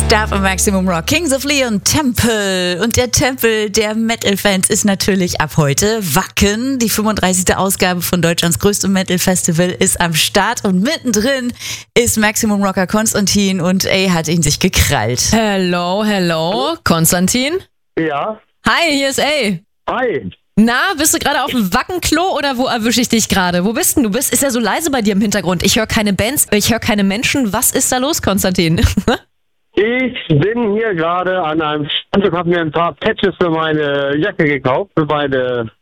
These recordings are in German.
Darf im Maximum Rock. Kings of Leon, Tempel. Und der Tempel der Metal-Fans ist natürlich ab heute Wacken. Die 35. Ausgabe von Deutschlands größtem Metal-Festival ist am Start. Und mittendrin ist Maximum Rocker Konstantin und hat ihn sich gekrallt. Hello, Konstantin? Ja. Hi, hier ist A. Hi. Na, bist du gerade auf dem Wackenklo oder wo erwische ich dich gerade? Wo bist denn du? Ist ja so leise bei dir im Hintergrund. Ich höre keine Bands, ich höre keine Menschen. Was ist da los, Konstantin? Ich bin hier gerade an einem Stand und habe mir ein paar Patches für meine Jacke gekauft, für meine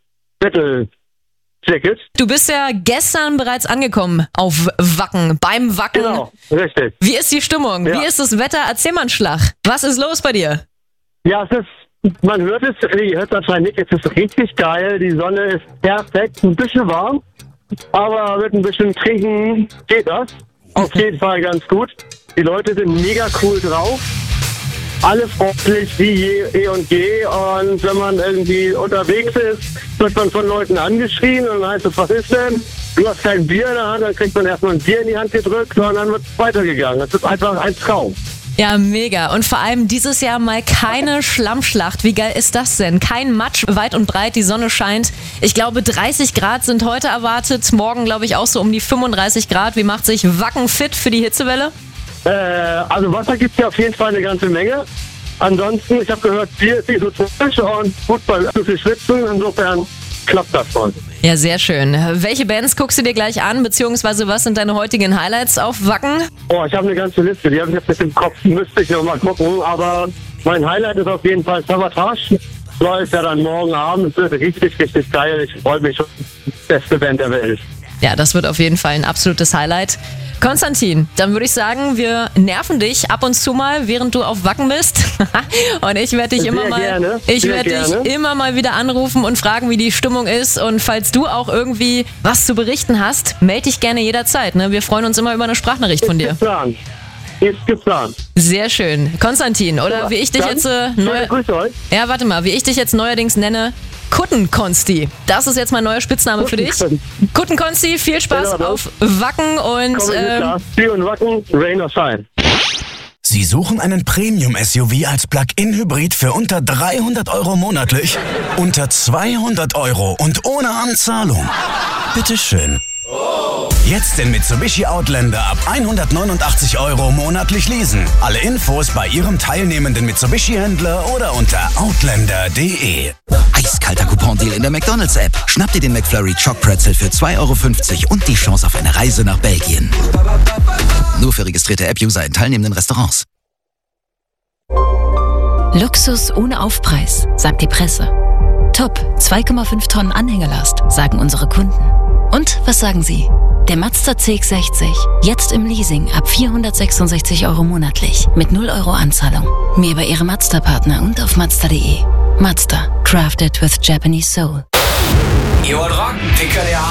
Metal-Jacket. Du bist ja gestern bereits angekommen auf Wacken, beim Wacken. Genau, richtig. Wie ist die Stimmung? Ja. Wie ist das Wetter? Erzähl mal einen Schlag. Was ist los bei dir? Ja, man hört es, ihr hört wahrscheinlich nicht, es ist richtig geil, die Sonne ist perfekt, ein bisschen warm, aber mit ein bisschen Trinken geht das. Auf jeden Fall ganz gut. Die Leute sind mega cool drauf. Alle freundlich wie eh und je. Und wenn man irgendwie unterwegs ist, wird man von Leuten angeschrien und dann heißt es, was ist denn? Du hast kein Bier in der Hand, dann kriegt man erstmal ein Bier in die Hand gedrückt und dann wird es weitergegangen. Das ist einfach ein Traum. Ja, mega. Und vor allem dieses Jahr mal keine Schlammschlacht. Wie geil ist das denn? Kein Matsch, weit und breit, die Sonne scheint. Ich glaube, 30 Grad sind heute erwartet. Morgen, glaube ich, auch so um die 35 Grad. Wie macht sich Wacken fit für die Hitzewelle? Also Wasser gibt es ja auf jeden Fall eine ganze Menge. Ansonsten, ich habe gehört, Bier ist isotonisch und Fußball ist zu viel schwitzen. Insofern klappt das schon. Ja, sehr schön. Welche Bands guckst du dir gleich an, beziehungsweise was sind deine heutigen Highlights auf Wacken? Oh, ich habe eine ganze Liste, die habe ich jetzt nicht im Kopf, müsste ich noch mal gucken. Aber mein Highlight ist auf jeden Fall Sabotage. Läuft ja dann morgen Abend, es wird richtig, richtig geil. Ich freue mich schon, beste Band der Welt. Ja, das wird auf jeden Fall ein absolutes Highlight. Konstantin, dann würde ich sagen, wir nerven dich ab und zu mal, während du auf Wacken bist. Und ich werde dich immer mal wieder anrufen und fragen, wie die Stimmung ist. Und falls du auch irgendwie was zu berichten hast, melde dich gerne jederzeit. Ne? Wir freuen uns immer über eine Sprachnachricht von dir. Ist geplant. Sehr schön. Konstantin, oder wie ich dich jetzt wie ich dich jetzt neuerdings nenne, Kuttenkonsti. Das ist jetzt mein neuer Spitzname für dich. Kuttenkonsti, viel Spaß auf Wacken und Spiel und Wacken, Rain or Shine. Sie suchen einen Premium-SUV als Plug-in-Hybrid für unter 300 € monatlich, unter 200 € und ohne Anzahlung. Bitteschön. Jetzt den Mitsubishi Outlander ab 189 € monatlich leasen. Alle Infos bei Ihrem teilnehmenden Mitsubishi-Händler oder unter outlander.de. Eiskalter Coupon-Deal in der McDonald's-App. Schnapp dir den McFlurry Choc Pretzel für 2,50 € und die Chance auf eine Reise nach Belgien. Nur für registrierte App-User in teilnehmenden Restaurants. Luxus ohne Aufpreis, sagt die Presse. Top, 2,5 Tonnen Anhängelast, sagen unsere Kunden. Und was sagen Sie? Der Mazda CX-60, jetzt im Leasing ab 466 € monatlich, mit 0 € Anzahlung. Mehr bei Ihrem Mazda-Partner und auf Mazda.de. Mazda, crafted with Japanese soul. Ihr wollt rocken? Wir können ja